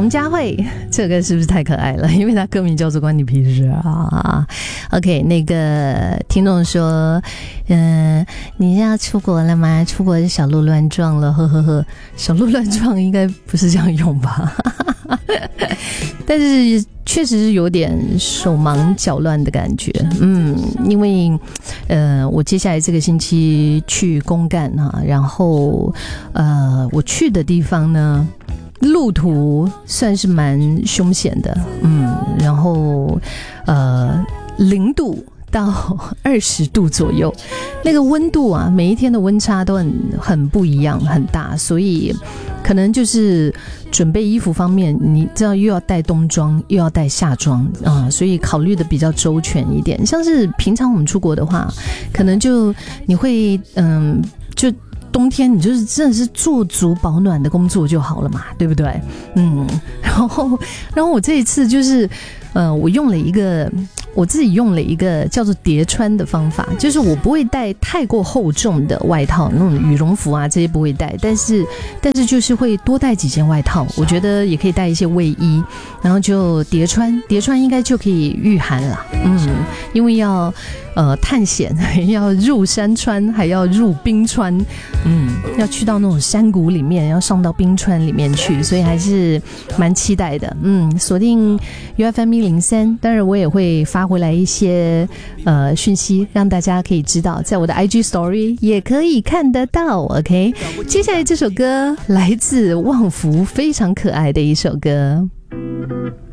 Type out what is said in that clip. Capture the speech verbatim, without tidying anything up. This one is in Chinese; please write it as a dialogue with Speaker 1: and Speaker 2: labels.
Speaker 1: 童佳慧，这个是不是太可爱了？因为他歌名叫做关你屁事啊。OK， 那个听众说，嗯、呃，你现在出国了吗？出国小鹿乱撞了，呵呵呵。小鹿乱撞应该不是这样用吧？但是确实是有点手忙脚乱的感觉，嗯，因为呃，我接下来这个星期去公干啊，然后呃，我去的地方呢，路途算是蛮凶险的，嗯，然后呃，零度到二十度左右，那个温度啊，每一天的温差都很很不一样，很大，所以可能就是准备衣服方面，你知道又要带冬装，又要带夏装啊、呃，所以考虑的比较周全一点。像是平常我们出国的话，可能就你会嗯，就冬天你就是真的是做足保暖的工作就好了嘛，对不对？嗯，然后然后我这一次就是呃，我用了一个。我自己用了一个叫做叠穿的方法，就是我不会带太过厚重的外套，那种羽绒服啊这些不会带，但是但是就是会多带几件外套，我觉得也可以带一些卫衣，然后就叠穿，叠穿应该就可以御寒了，嗯，因为要呃探险，要入山川，还要入冰川，嗯，要去到那种山谷里面，要上到冰川里面去，所以还是蛮期待的，嗯，锁定 U F M 一零三，当然我也会发回来一些呃讯息，让大家可以知道，在我的 I G Story 也可以看得到 OK， 接下来这首歌来自旺福，非常可爱的一首歌。